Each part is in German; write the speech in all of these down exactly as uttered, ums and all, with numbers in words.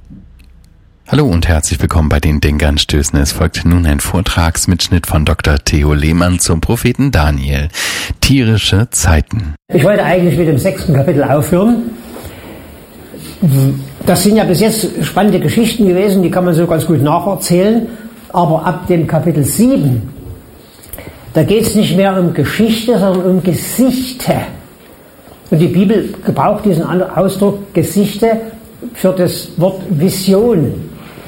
Hallo und herzlich willkommen bei den Denkanstößen. Es folgt nun ein Vortragsmitschnitt von Doktor Theo Lehmann zum Propheten Daniel. Tierische Zeiten. Ich wollte eigentlich mit dem sechsten Kapitel aufhören. Das sind ja bis jetzt spannende Geschichten gewesen, die kann man so ganz gut nacherzählen. Aber ab dem Kapitel sieben, da geht es nicht mehr um Geschichte, sondern um Gesichte. Und die Bibel gebraucht diesen Ausdruck Gesichte für das Wort Vision.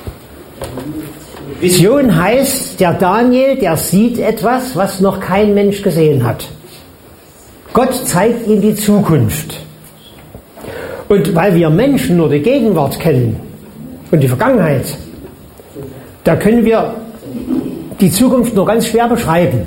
Vision heißt, der Daniel, der sieht etwas, was noch kein Mensch gesehen hat. Gott zeigt ihm die Zukunft. Und weil wir Menschen nur die Gegenwart kennen und die Vergangenheit, da können wir die Zukunft nur ganz schwer beschreiben.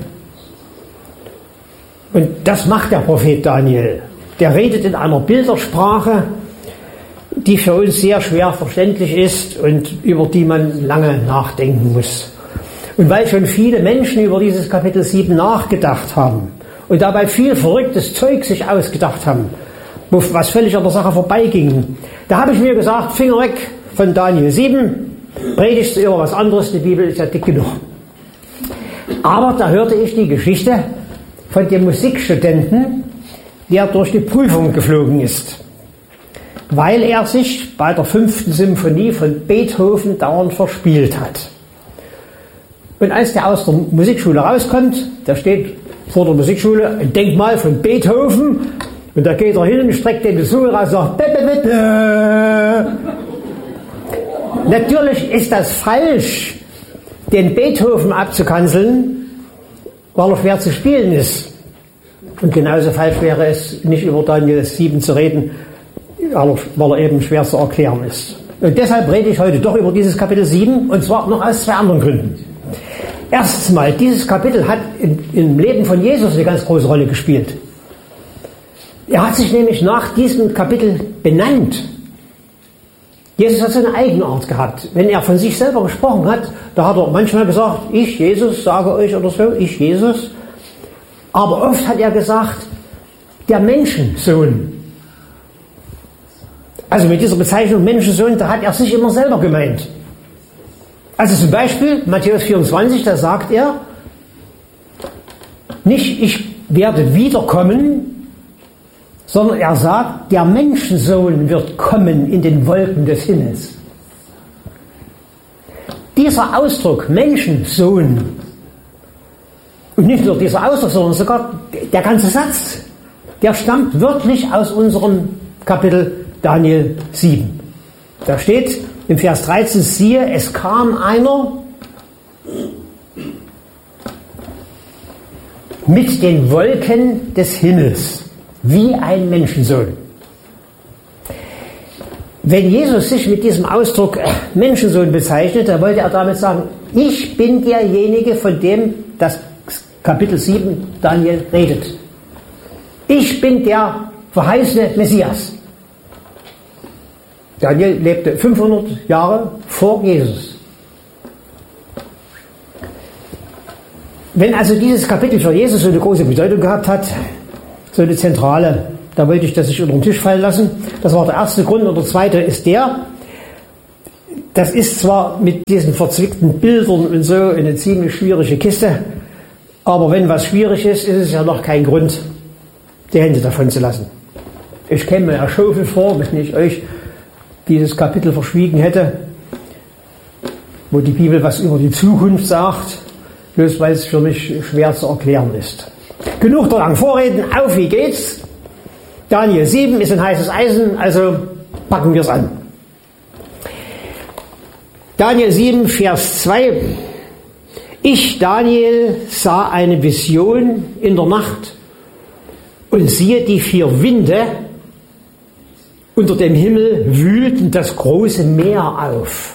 Und das macht der Prophet Daniel. Der redet in einer Bildersprache, die für uns sehr schwer verständlich ist und über die man lange nachdenken muss. Und weil schon viele Menschen über dieses Kapitel sieben nachgedacht haben und dabei viel verrücktes Zeug sich ausgedacht haben, was völlig an der Sache vorbeiging, da habe ich mir gesagt, Finger weg von Daniel sieben, predigst du über was anderes, die Bibel ist ja dick genug. Aber da hörte ich die Geschichte von dem Musikstudenten, der durch die Prüfung geflogen ist, weil er sich bei der fünften Symphonie von Beethoven dauernd verspielt hat. Und als der aus der Musikschule rauskommt, da steht vor der Musikschule ein Denkmal von Beethoven, und da geht er hin und streckt den Zunge raus und sagt, bitte, bitte. Natürlich ist das falsch, den Beethoven abzukanzeln, weil er schwer zu spielen ist. Und genauso falsch wäre es, nicht über Daniel sieben zu reden, weil er eben schwer zu erklären ist. Und deshalb rede ich heute doch über dieses Kapitel sieben, und zwar noch aus zwei anderen Gründen. Erstens mal, dieses Kapitel hat in, im Leben von Jesus eine ganz große Rolle gespielt. Er hat sich nämlich nach diesem Kapitel benannt. Jesus hat so eine Eigenart gehabt. Wenn er von sich selber gesprochen hat, da hat er manchmal gesagt, ich Jesus sage euch oder so, ich Jesus. Aber oft hat er gesagt, der Menschensohn. Also mit dieser Bezeichnung Menschensohn, da hat er sich immer selber gemeint. Also zum Beispiel Matthäus vierundzwanzig, da sagt er, nicht ich werde wiederkommen, sondern er sagt, der Menschensohn wird kommen in den Wolken des Himmels. Dieser Ausdruck Menschensohn, und nicht nur dieser Ausdruck, sondern sogar der ganze Satz, der stammt wörtlich aus unserem Kapitel Daniel sieben. Da steht im Vers dreizehn, siehe, es kam einer mit den Wolken des Himmels, wie ein Menschensohn. Wenn Jesus sich mit diesem Ausdruck Menschensohn bezeichnet, dann wollte er damit sagen, ich bin derjenige, von dem das Kapitel sieben Daniel redet. Ich bin der verheißene Messias. Daniel lebte fünfhundert Jahre vor Jesus. Wenn also dieses Kapitel für Jesus so eine große Bedeutung gehabt hat, so eine zentrale, da wollte ich das nicht unter den Tisch fallen lassen. Das war der erste Grund. Und der zweite ist der, das ist zwar mit diesen verzwickten Bildern und so eine ziemlich schwierige Kiste, aber wenn was schwierig ist, ist es ja noch kein Grund, die Hände davon zu lassen. Ich käme mir erschaufelt vor, wenn ich euch dieses Kapitel verschwiegen hätte, wo die Bibel was über die Zukunft sagt, bloß weil es für mich schwer zu erklären ist. Genug der langen Vorreden, auf wie geht's? Daniel sieben ist ein heißes Eisen, also packen wir es an. Daniel sieben, Vers zwei. Ich, Daniel, sah eine Vision in der Nacht und siehe, die vier Winde unter dem Himmel wühlten das große Meer auf.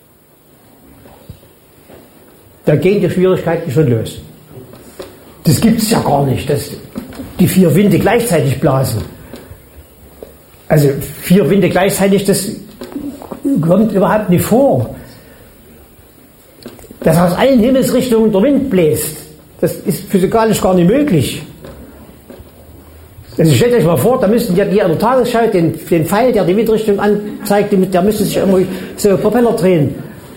Da gehen die Schwierigkeiten schon los. Das gibt es ja gar nicht, dass die vier Winde gleichzeitig blasen. Also vier Winde gleichzeitig, das kommt überhaupt nicht vor. Dass aus allen Himmelsrichtungen der Wind bläst, das ist physikalisch gar nicht möglich. Also stellt euch mal vor, da müssten ja die an der Tagesschau den, den Pfeil, der die Windrichtung anzeigt, der müsste sich immer so Propeller drehen.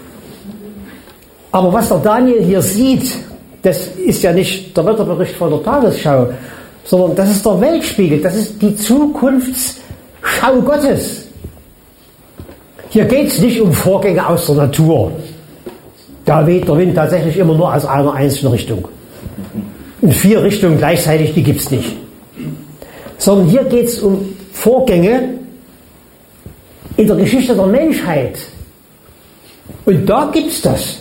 Aber was der Daniel hier sieht, das ist ja nicht der Wetterbericht von der Tagesschau, sondern das ist der Weltspiegel, das ist die Zukunftsschau Gottes. Hier geht es nicht um Vorgänge aus der Natur. Da weht der Wind tatsächlich immer nur aus einer einzelnen Richtung. In vier Richtungen gleichzeitig, die gibt es nicht. Sondern hier geht es um Vorgänge in der Geschichte der Menschheit. Und da gibt es das.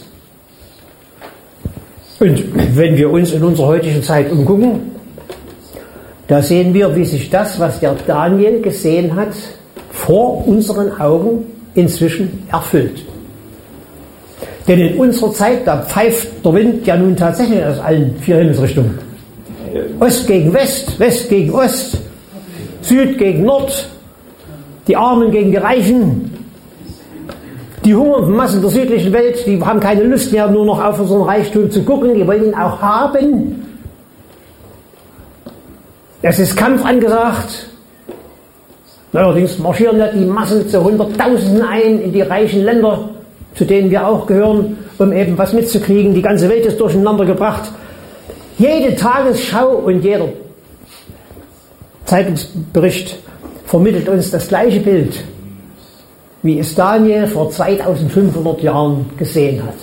Und wenn wir uns in unserer heutigen Zeit umgucken, da sehen wir, wie sich das, was der Daniel gesehen hat, vor unseren Augen inzwischen erfüllt. Denn in unserer Zeit, da pfeift der Wind ja nun tatsächlich aus allen vier Himmelsrichtungen. Ost gegen West, West gegen Ost, Süd gegen Nord, die Armen gegen die Reichen. Die hungernden Massen der südlichen Welt, die haben keine Lust mehr, nur noch auf unseren Reichtum zu gucken, die wollen ihn auch haben. Es ist Kampf angesagt. Allerdings marschieren ja die Massen zu Hunderttausenden ein in die reichen Länder, zu denen wir auch gehören, um eben was mitzukriegen. Die ganze Welt ist durcheinander gebracht. Jede Tagesschau und jeder Zeitungsbericht vermittelt uns das gleiche Bild, wie es Daniel vor zweitausendfünfhundert Jahren gesehen hat.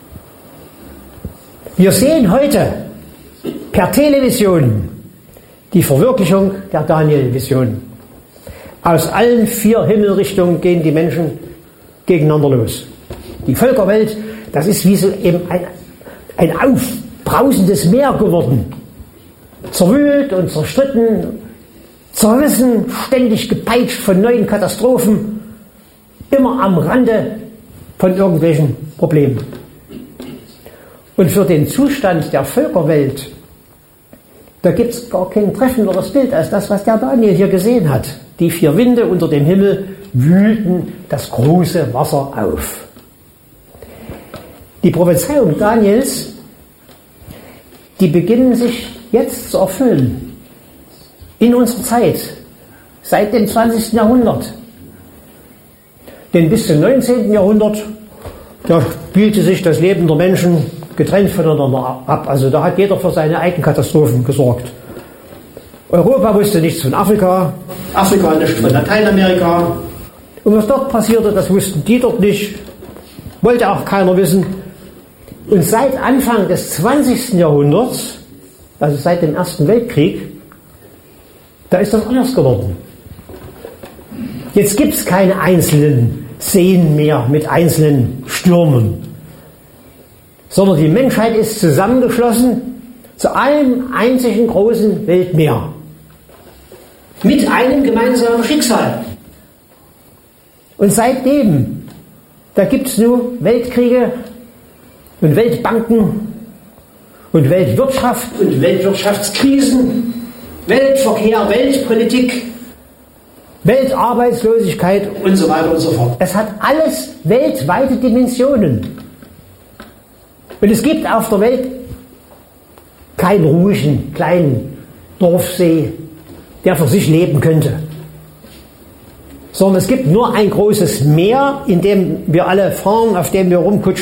Wir sehen heute per Television die Verwirklichung der Daniel-Vision. Aus allen vier Himmelrichtungen gehen die Menschen gegeneinander los. Die Völkerwelt, das ist wie so eben ein, ein aufbrausendes Meer geworden. Zerwühlt und zerstritten, zerrissen, ständig gepeitscht von neuen Katastrophen, immer am Rande von irgendwelchen Problemen. Und für den Zustand der Völkerwelt, da gibt es gar kein treffenderes Bild als das, was der Daniel hier gesehen hat. Die vier Winde unter dem Himmel wühlten das große Wasser auf. Die Prophezeiung Daniels, die beginnen sich jetzt zu erfüllen. In unserer Zeit, seit dem zwanzigsten Jahrhundert. Denn bis zum neunzehnten Jahrhundert, da spielte sich das Leben der Menschen getrennt voneinander ab. Also da hat jeder für seine eigenen Katastrophen gesorgt. Europa wusste nichts von Afrika, Afrika nichts von Lateinamerika. Und was dort passierte, das wussten die dort nicht, wollte auch keiner wissen. Und seit Anfang des zwanzigsten Jahrhunderts, also seit dem Ersten Weltkrieg, da ist das anders geworden. Jetzt gibt es keine einzelnen Szenen mehr mit einzelnen Stürmen, sondern die Menschheit ist zusammengeschlossen zu einem einzigen großen Weltmeer mit einem gemeinsamen Schicksal. Und seitdem, da gibt es nur Weltkriege und Weltbanken und Weltwirtschaft und Weltwirtschaftskrisen, Weltverkehr, Weltpolitik, Weltarbeitslosigkeit und so weiter und so fort. Es hat alles weltweite Dimensionen. Und es gibt auf der Welt keinen ruhigen, kleinen Dorfsee, der für sich leben könnte. Sondern es gibt nur ein großes Meer, in dem wir alle fahren, auf dem wir rumkutschen.